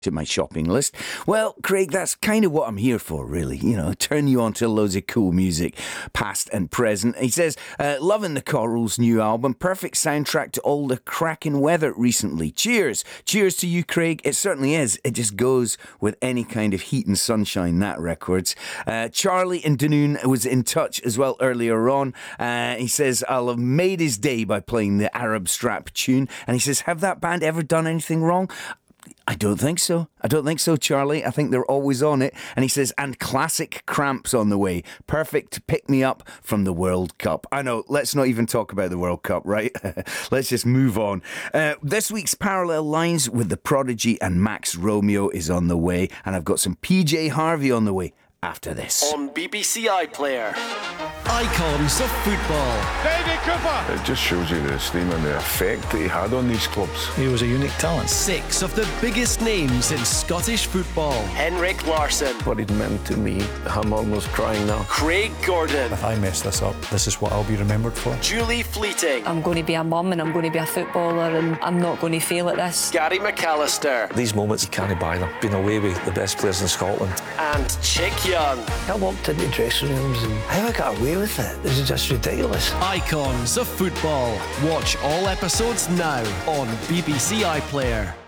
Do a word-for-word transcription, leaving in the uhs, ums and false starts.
to my shopping list. Well, Craig, that's kind of what I'm here for, really. You know, turn you on to loads of cool music, past and present. He says, uh, loving the Corals' new album. Perfect soundtrack to all the cracking weather recently. Cheers. Cheers to you, Craig. It certainly is. It just goes with any kind of heat and sunshine, that records. Uh, Charlie in Dunoon was in touch as well earlier on. Uh, he says, I'll have made his day by playing the Arab Strap tune. And he says, have that band ever done anything wrong? I don't think so. I don't think so, Charlie. I think they're always on it. And he says, and classic Cramps on the way. Perfect to pick me up from the World Cup. I know, let's not even talk about the World Cup, right? Let's just move on. Uh, this week's Parallel Lines with The Prodigy and Max Romeo is on the way. And I've got some P J Harvey on the way after this. On B B C iPlayer, Icons of Football. David Cooper. It just shows you the esteem and the effect that he had on these clubs. He was a unique talent. Six of the biggest names in Scottish football. Henrik Larsson. What it meant to me, I'm almost crying now. Craig Gordon. If I mess this up, this is what I'll be remembered for. Julie Fleeting. I'm going to be a mum and I'm going to be a footballer and I'm not going to fail at this. Gary McAllister. These moments, you can't buy them. Been away with the best players in Scotland. And Chick Young. I walked into dressing rooms and how I got away with it. This is just ridiculous. Icons of Football. Watch all episodes now on B B C iPlayer.